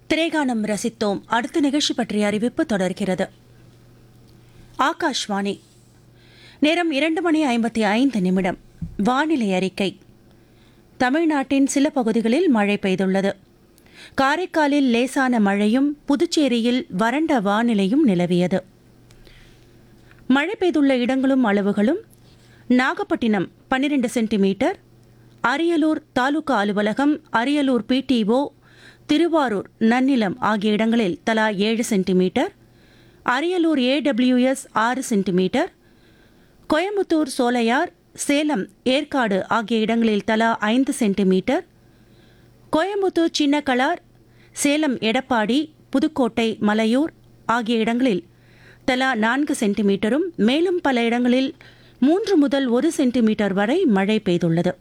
திரைகானம் ரசித்தோம். அடுத்த நிகழ்ச்சி பற்றிய அறிவிப்பு தொடர்கிறது. ஆகாஷ்வாணி. நேரம் 2:55. வானிலை அறிக்கை. தமிழ்நாட்டின் சில பகுதிகளில் மழை பெய்துள்ளது. காரைக்காலில் லேசான மழையும் புதுச்சேரியில் வறண்ட வானிலையும் நிலவியது. மழை பெய்துள்ள இடங்களும் அளவுகளும்: நாகப்பட்டினம் 12 சென்டிமீட்டர், அரியலூர் தாலுகா அலுவலகம், அரியலூர் பிடிஓ, திருவாரூர் நன்னிலம் ஆகிய இடங்களில் தலா 7 centimetre, Ariyalur AWS 6 centimetre, Coimbatore Sholayar, Salem Yercaud ஆகிய இடங்களில் தலா 5 சென்டிமீட்டர், கோயம்புத்தூர் சின்னக்கலார், சேலம் எடப்பாடி, புதுக்கோட்டை மலையூர் ஆகிய இடங்களில் தலா 4 சென்டிமீட்டரும், மேலும் பல இடங்களில் 3 முதல் 1 சென்டிமீட்டர் வரை மழை பெய்துள்ளது.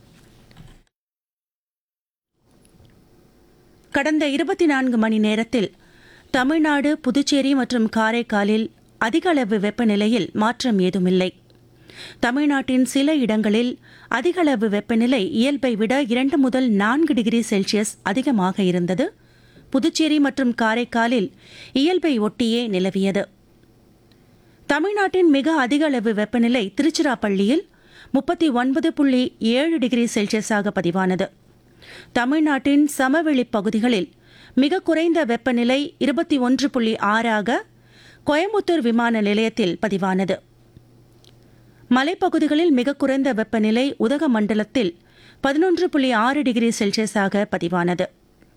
கடந்த 24 மணி நேரத்தில் தமிழ்நாடு, புதுச்சேரி மற்றும் காரைக்காலில் அதிக அளவு வெப்பநிலையில் மாற்றம் ஏதுமில்லை. தமிழ்நாட்டின் சில இடங்களில் அதிக அளவு வெப்பநிலை இயல்பை விட 2 முதல் 4 டிகிரி செல்சியஸ் அதிகமாக இருந்தது. புதுச்சேரி மற்றும் காரைக்காலில் இயல்பை ஒட்டியே நிலவியது. தமிழ்நாட்டின் மிக அதிக அளவு வெப்பநிலை திருச்சிராப்பள்ளியில் 39.7 டிகிரி செல்சியஸாக பதிவானது. தமிழ்நாட்டின் சமவெளி பகுதிகளில் மிக குறைந்த வெப்பநிலை 21.6 கோயம்புத்தூர் விமான நிலையத்தில் பதிவானது. மலைப்பகுதிகளில் மிக குறைந்த வெப்பநிலை உதகமண்டலத்தில் 11.6 டிகிரி செல்சியஸாக பதிவானது.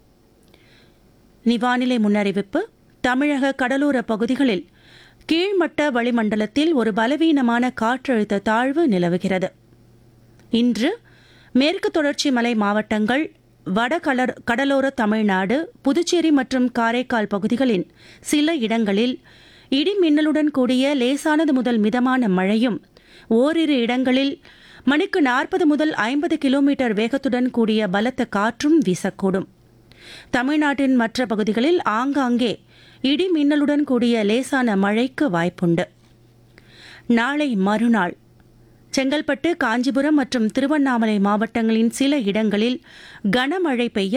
வானிலை முன்னறிவிப்பு. தமிழக கடலோர பகுதிகளில் கீழ்மட்ட வளிமண்டலத்தில் ஒரு பலவீனமான காற்றழுத்த தாழ்வு நிலவுகிறது. இன்று மேற்கு தொடர்ச்சி மலை மாவட்டங்கள், வட கடலோர தமிழ்நாடு, புதுச்சேரி மற்றும் காரைக்கால் பகுதிகளின் சில இடங்களில் இடி மின்னலுடன் கூடிய லேசானது முதல் மிதமான மழையும், ஓரிரு இடங்களில் மணிக்கு 40 முதல் 50 கிலோமீட்டர் வேகத்துடன் கூடிய பலத்த காற்றும் வீசக்கூடும். தமிழ்நாட்டின் மற்ற பகுதிகளில் ஆங்காங்கே இடி மின்னலுடன் கூடிய லேசான மழைக்கு வாய்ப்புண்டு. நாளை மறுநாள் செங்கல்பட்டு, காஞ்சிபுரம் மற்றும் திருவண்ணாமலை மாவட்டங்களின் சில இடங்களில் கனமழை பெய்ய